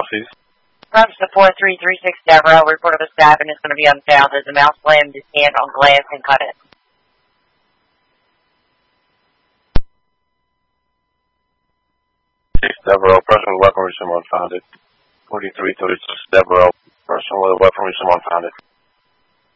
please? From 4336 Devereaux, report of a stabbing is going to be unfound as a mouse slammed his hand on glass and cut it. Devereaux, person with weapon resume unfounded. 4336 Devereaux, person with a weapon resume unfounded.